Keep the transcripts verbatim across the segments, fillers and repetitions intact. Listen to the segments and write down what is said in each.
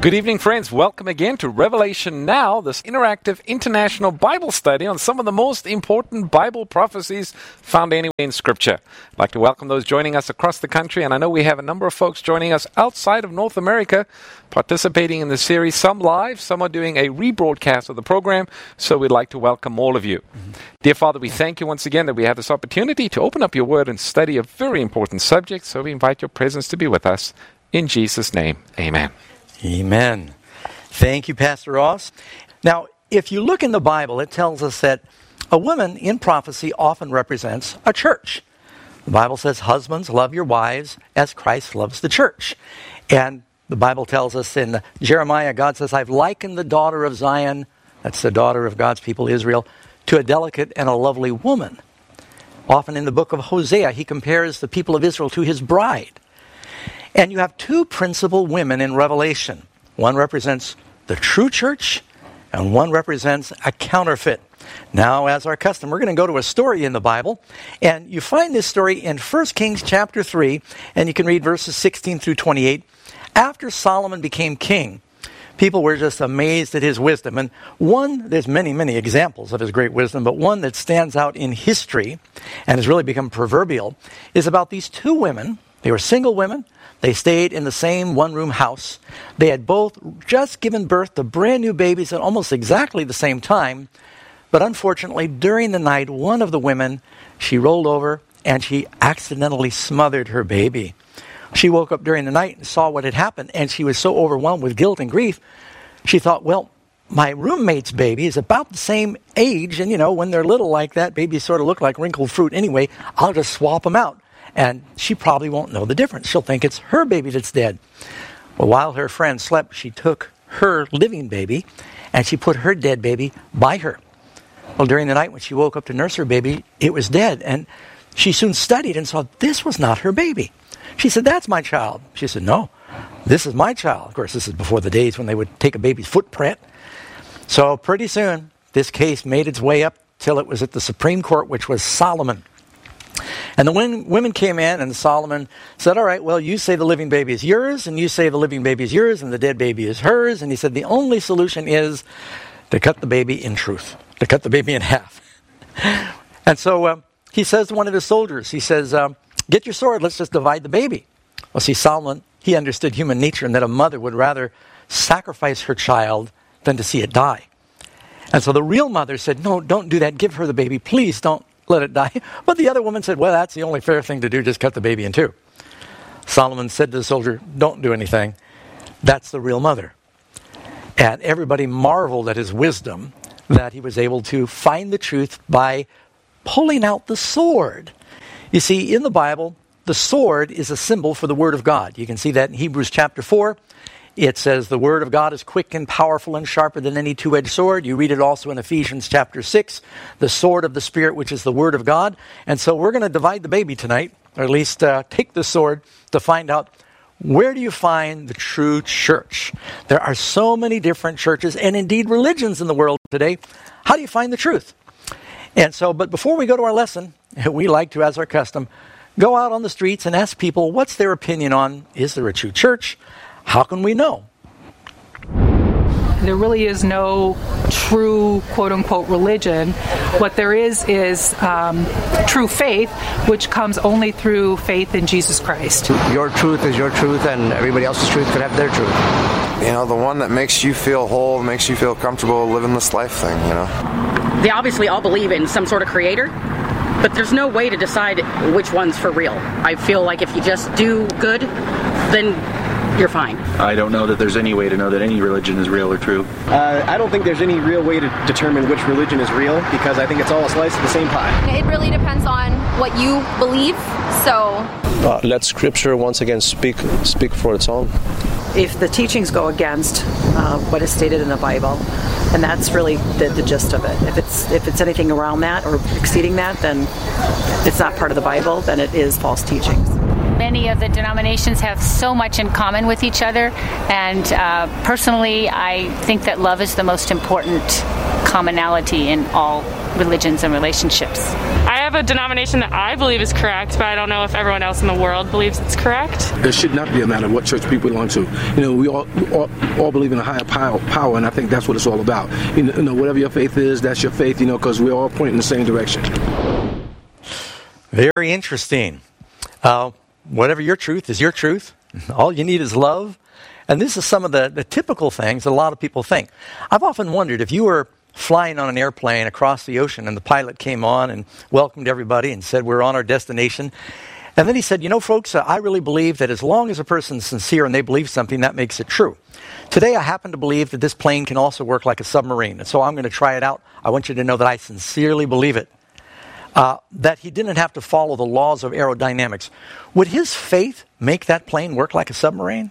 Good evening, friends. Welcome again to Revelation Now, this interactive international Bible study on some of the most important Bible prophecies found anywhere in Scripture. I'd like to welcome those joining us across the country, and I know we have a number of folks joining us outside of North America participating in the series, some live, some are doing a rebroadcast of the program, so we'd like to welcome all of you. Mm-hmm. Dear Father, we thank you once again that we have this opportunity to open up your word and study a very important subject, so we invite your presence to be with us. In Jesus' name, amen. Amen. Thank you, Pastor Ross. Now, if you look in the Bible, it tells us that a woman in prophecy often represents a church. The Bible says, husbands, love your wives as Christ loves the church. And the Bible tells us in Jeremiah, God says, I've likened the daughter of Zion, that's the daughter of God's people Israel, to a delicate and a lovely woman. Often in the book of Hosea, he compares the people of Israel to his bride. And you have two principal women in Revelation. One represents the true church, and one represents a counterfeit. Now, as our custom, we're going to go to a story in the Bible, and you find this story in First Kings chapter three, and you can read verses sixteen through twenty-eight. After Solomon became king, people were just amazed at his wisdom. And one, there's many, many examples of his great wisdom, but one that stands out in history and has really become proverbial is about these two women. They were single women. They stayed in the same one-room house. They had both just given birth to brand new babies at almost exactly the same time. But unfortunately, during the night, one of the women, she rolled over and she accidentally smothered her baby. She woke up during the night and saw what had happened, and she was so overwhelmed with guilt and grief, she thought, well, my roommate's baby is about the same age, and you know, when they're little like that, babies sort of look like wrinkled fruit anyway, I'll just swap them out. And she probably won't know the difference. She'll think it's her baby that's dead. Well, while her friend slept, she took her living baby and she put her dead baby by her. Well, during the night when she woke up to nurse her baby, it was dead. And she soon studied and saw this was not her baby. She said, that's my child. She said, no, this is my child. Of course, this is before the days when they would take a baby's footprint. So pretty soon, this case made its way up till it was at the Supreme Court, which was Solomon. And the women came in, and Solomon said, all right, well, you say the living baby is yours, and you say the living baby is yours, and the dead baby is hers. And he said the only solution is to cut the baby in truth, to cut the baby in half. And so uh, he says to one of his soldiers, he says, um, get your sword, let's just divide the baby. Well, see, Solomon, he understood human nature and that a mother would rather sacrifice her child than to see it die. And so the real mother said, no, don't do that. Give her the baby. Please don't let it die. But the other woman said, well, that's the only fair thing to do, just cut the baby in two. Solomon said to the soldier, don't do anything. That's the real mother. And everybody marveled at his wisdom that he was able to find the truth by pulling out the sword. You see, in the Bible, the sword is a symbol for the Word of God. You can see that in Hebrews chapter four. It says the Word of God is quick and powerful and sharper than any two-edged sword. You read it also in Ephesians chapter six, the sword of the Spirit, which is the Word of God. And so we're going to divide the baby tonight, or at least uh, take the sword to find out where do you find the true church. There are so many different churches and indeed religions in the world today. How do you find the truth? And so, but before we go to our lesson, we like to, as our custom, go out on the streets and ask people what's their opinion on, is there a true church? How can we know? There really is no true, quote-unquote, religion. What there is is um, true faith, which comes only through faith in Jesus Christ. Your truth is your truth, and everybody else's truth could have their truth. You know, the one that makes you feel whole, makes you feel comfortable living this life thing, you know. They obviously all believe in some sort of creator, but there's no way to decide which one's for real. I feel like if you just do good, then you're fine. I don't know that there's any way to know that any religion is real or true. Uh, I don't think there's any real way to determine which religion is real, because I think it's all a slice of the same pie. It really depends on what you believe, so... Uh, let Scripture once again speak speak for its own. If the teachings go against uh, what is stated in the Bible, and that's really the, the gist of it. If it's if it's anything around that or exceeding that, then it's not part of the Bible, then it is false teachings. Many of the denominations have so much in common with each other, and uh, personally, I think that love is the most important commonality in all religions and relationships. I have have a denomination that I believe is correct, but I don't know if everyone else in the world believes it's correct. It should not be a matter of what church people belong to. You know, we all we all, all believe in a higher power, power, and I think that's what it's all about. You know, you know, whatever your faith is, that's your faith, you know, because we're all pointing in the same direction. Very interesting. Uh, whatever your truth is your truth. All you need is love. And this is some of the, the typical things that a lot of people think. I've often wondered if you were flying on an airplane across the ocean and the pilot came on and welcomed everybody and said, we're on our destination. And then he said, you know, folks, uh, I really believe that as long as a person's sincere and they believe something, that makes it true. Today, I happen to believe that this plane can also work like a submarine. And so I'm going to try it out. I want you to know that I sincerely believe it. Uh, that he didn't have to follow the laws of aerodynamics. Would his faith make that plane work like a submarine?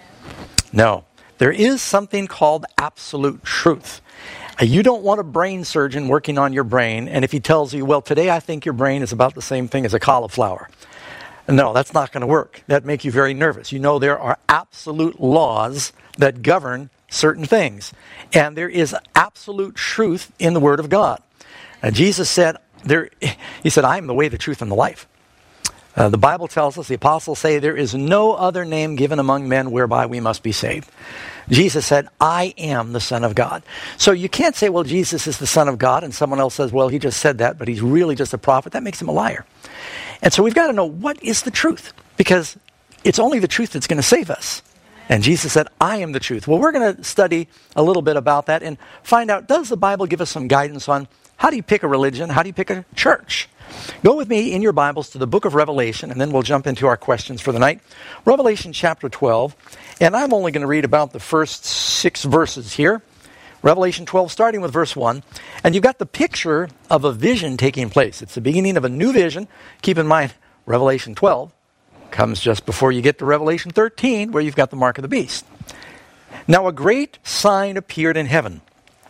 No. There is something called absolute truth. Uh, you don't want a brain surgeon working on your brain, and if he tells you, well, today I think your brain is about the same thing as a cauliflower. No, that's not going to work. That'd make you very nervous. You know there are absolute laws that govern certain things, and there is absolute truth in the Word of God. Uh, Jesus said, There, he said, I am the way, the truth, and the life. Uh, the Bible tells us, the apostles say, there is no other name given among men whereby we must be saved. Jesus said, I am the Son of God. So you can't say, well, Jesus is the Son of God, and someone else says, well, he just said that, but he's really just a prophet. That makes him a liar. And so we've got to know, what is the truth? Because it's only the truth that's going to save us. And Jesus said, I am the truth. Well, we're going to study a little bit about that and find out, does the Bible give us some guidance on how do you pick a religion? How do you pick a church? Go with me in your Bibles to the book of Revelation, and then we'll jump into our questions for the night. Revelation chapter twelve, and I'm only going to read about the first six verses here. Revelation twelve, starting with verse one. And you've got the picture of a vision taking place. It's the beginning of a new vision. Keep in mind, Revelation twelve comes just before you get to Revelation thirteen, where you've got the mark of the beast. Now a great sign appeared in heaven.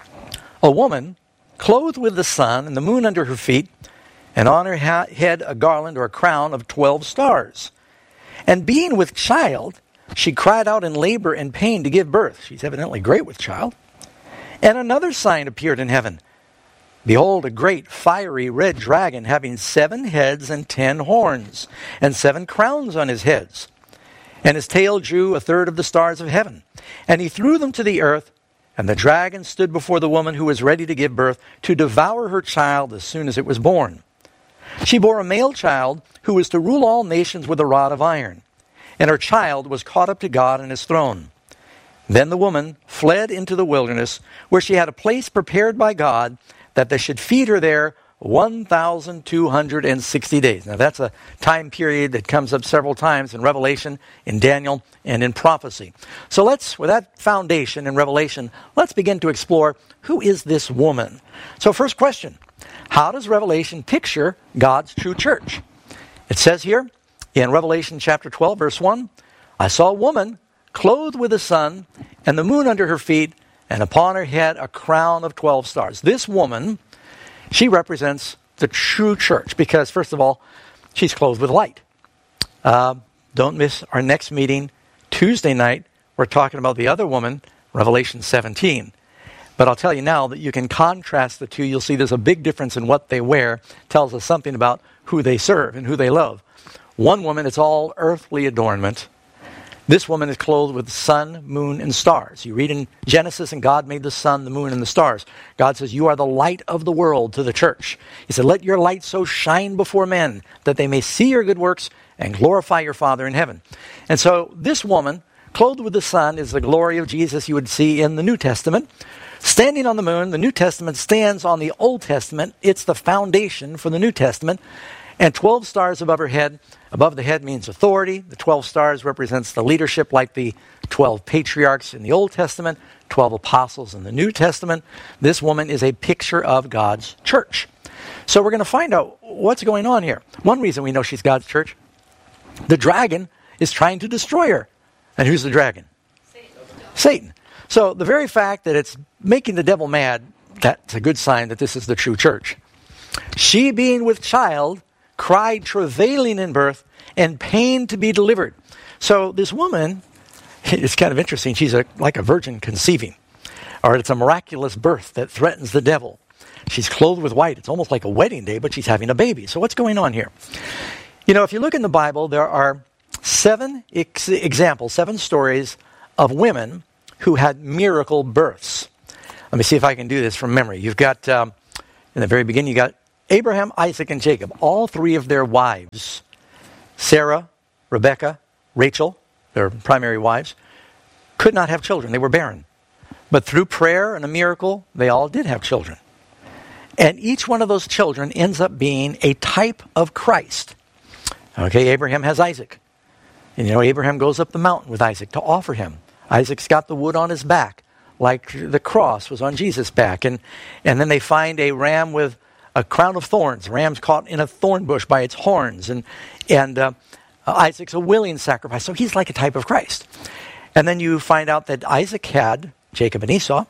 A woman clothed with the sun and the moon under her feet, and on her ha- head a garland or a crown of twelve stars. And being with child, she cried out in labor and pain to give birth. She's evidently great with child. And another sign appeared in heaven. Behold, a great fiery red dragon having seven heads and ten horns, and seven crowns on his heads. And his tail drew a third of the stars of heaven. And he threw them to the earth. And the dragon stood before the woman who was ready to give birth to devour her child as soon as it was born. She bore a male child who was to rule all nations with a rod of iron. And her child was caught up to God and his throne. Then the woman fled into the wilderness, where she had a place prepared by God, that they should feed her there one thousand two hundred sixty days. Now that's a time period that comes up several times in Revelation, in Daniel, and in prophecy. So let's, with that foundation in Revelation, let's begin to explore, who is this woman? So first question, how does Revelation picture God's true church? It says here in Revelation chapter twelve, verse one, I saw a woman clothed with the sun and the moon under her feet, and upon her head a crown of twelve stars. This woman, she represents the true church because, first of all, she's clothed with light. Uh, don't miss our next meeting Tuesday night. We're talking about the other woman, Revelation seventeen. But I'll tell you now that you can contrast the two. You'll see there's a big difference in what they wear. It tells us something about who they serve and who they love. One woman, it's all earthly adornment. This woman is clothed with sun, moon, and stars. You read in Genesis, and God made the sun, the moon, and the stars. God says, you are the light of the world to the church. He said, let your light so shine before men that they may see your good works and glorify your Father in heaven. And so this woman, clothed with the sun, is the glory of Jesus you would see in the New Testament. Standing on the moon, the New Testament stands on the Old Testament. It's the foundation for the New Testament. And twelve stars above her head. Above the head means authority. The twelve stars represents the leadership, like the twelve patriarchs in the Old Testament, twelve apostles in the New Testament. This woman is a picture of God's church. So we're going to find out what's going on here. One reason we know she's God's church, the dragon is trying to destroy her. And who's the dragon? Satan. Satan. So the very fact that it's making the devil mad, that's a good sign that this is the true church. She, being with child, cried travailing in birth and pain to be delivered. So this woman, it's kind of interesting. She's a, like a virgin conceiving. Or it's a miraculous birth that threatens the devil. She's clothed with white. It's almost like a wedding day, but she's having a baby. So what's going on here? You know, if you look in the Bible, there are seven ex- examples, seven stories of women who had miracle births. Let me see if I can do this from memory. You've got, um, in the very beginning, you got Abraham, Isaac, and Jacob. All three of their wives, Sarah, Rebecca, Rachel, their primary wives, could not have children. They were barren. But through prayer and a miracle, they all did have children. And each one of those children ends up being a type of Christ. Okay, Abraham has Isaac. And you know, Abraham goes up the mountain with Isaac to offer him. Isaac's got the wood on his back, like the cross was on Jesus' back. And, and then they find a ram with a crown of thorns. The ram's caught in a thorn bush by its horns. And, and uh, Isaac's a willing sacrifice. So he's like a type of Christ. And then you find out that Isaac had Jacob and Esau.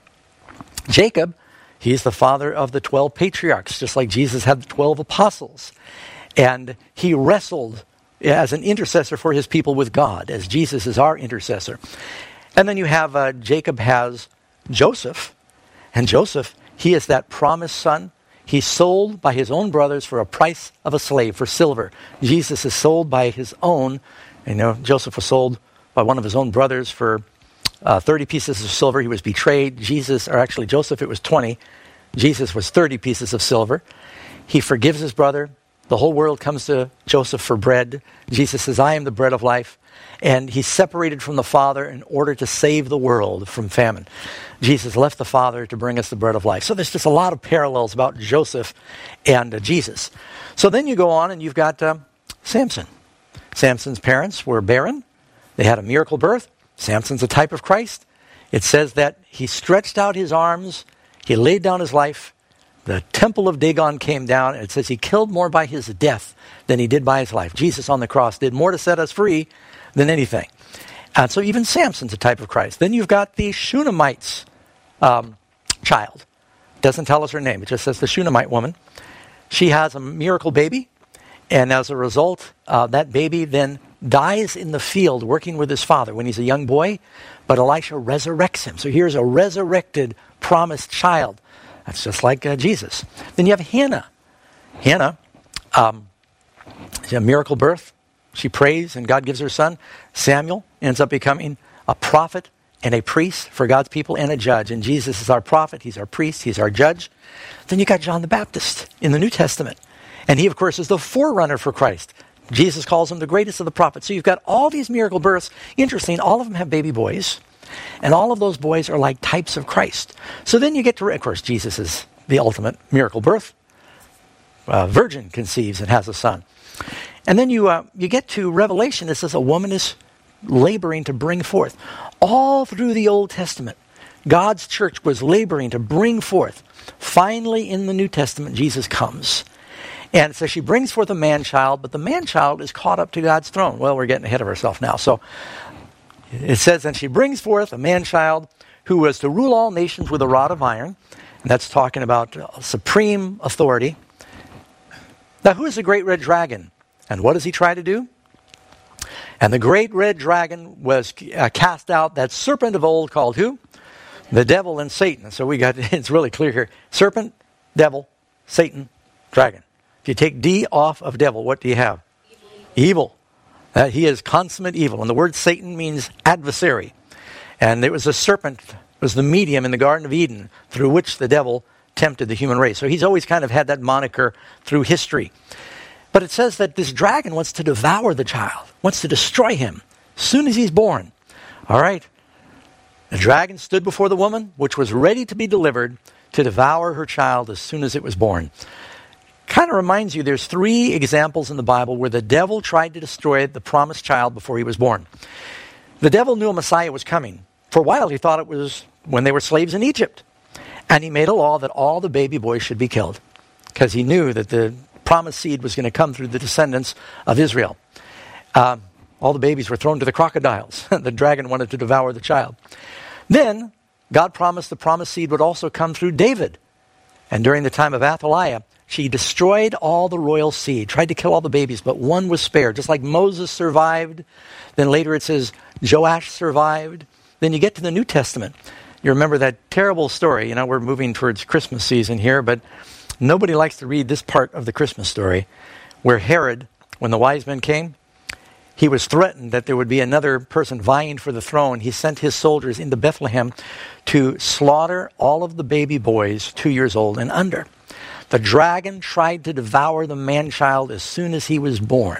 Jacob, he's the father of the twelve patriarchs, just like Jesus had the twelve apostles. And he wrestled as an intercessor for his people with God, as Jesus is our intercessor. And then you have, uh, Jacob has Joseph. And Joseph, he is that promised son. He's sold by his own brothers for a price of a slave, for silver. Jesus is sold by his own. You know, Joseph was sold by one of his own brothers for uh, thirty pieces of silver. He was betrayed. Jesus, or actually Joseph, it was twenty. Jesus was thirty pieces of silver. He forgives his brother. The whole world comes to Joseph for bread. Jesus says, I am the bread of life. And he's separated from the Father in order to save the world from famine. Jesus left the Father to bring us the bread of life. So there's just a lot of parallels about Joseph and uh, Jesus. So then you go on and you've got uh, Samson. Samson's parents were barren. They had a miracle birth. Samson's a type of Christ. It says that he stretched out his arms. He laid down his life. The temple of Dagon came down, and it says he killed more by his death than he did by his life. Jesus on the cross did more to set us free than anything. And so even Samson's a type of Christ. Then you've got the Shunammite's um, child. It doesn't tell us her name. It just says the Shunammite woman. She has a miracle baby, and as a result, uh, that baby then dies in the field working with his father when he's a young boy, but Elisha resurrects him. So here's a resurrected, promised child. That's just like uh, Jesus. Then you have Hannah. Hannah, um, she had a miracle birth. She prays and God gives her a son. Samuel ends up becoming a prophet and a priest for God's people and a judge. And Jesus is our prophet. He's our priest. He's our judge. Then you got John the Baptist in the New Testament. And he, of course, is the forerunner for Christ. Jesus calls him the greatest of the prophets. So you've got all these miracle births. Interesting, all of them have baby boys. And all of those boys are like types of Christ. So then you get to, of course, Jesus is the ultimate miracle birth. A virgin conceives and has a son. And then you uh, you get to Revelation. It says a woman is laboring to bring forth. All through the Old Testament, God's church was laboring to bring forth. Finally, in the New Testament, Jesus comes. And it says she brings forth a man-child, but the man-child is caught up to God's throne. Well, we're getting ahead of ourselves now. So it says, and she brings forth a man-child who was to rule all nations with a rod of iron. And that's talking about uh, supreme authority. Now, who is the great red dragon? And what does he try to do? And the great red dragon was uh, cast out, that serpent of old called who? The devil and Satan. So we got, it's really clear here. Serpent, devil, Satan, dragon. If you take D off of devil, what do you have? Evil. Evil. Uh, he is consummate evil. And the word Satan means adversary. And it was a serpent, was the medium in the Garden of Eden through which the devil tempted the human race. So he's always kind of had that moniker through history. But it says that this dragon wants to devour the child, wants to destroy him as soon as he's born. All right. The dragon stood before the woman, which was ready to be delivered to devour her child as soon as it was born. Kind of reminds you, there's three examples in the Bible where the devil tried to destroy the promised child before he was born. The devil knew a Messiah was coming. For a while, he thought it was when they were slaves in Egypt. And he made a law that all the baby boys should be killed because he knew that the promised seed was going to come through the descendants of Israel. Uh, all the babies were thrown to the crocodiles. The dragon wanted to devour the child. Then, God promised the promised seed would also come through David. And during the time of Athaliah, she destroyed all the royal seed, tried to kill all the babies, but one was spared. Just like Moses survived, then later it says Joash survived. Then you get to the New Testament. You remember that terrible story. You know, we're moving towards Christmas season here, but nobody likes to read this part of the Christmas story where Herod, when the wise men came, he was threatened that there would be another person vying for the throne. He sent his soldiers into Bethlehem to slaughter all of the baby boys two years old and under. The dragon tried to devour the man-child as soon as he was born.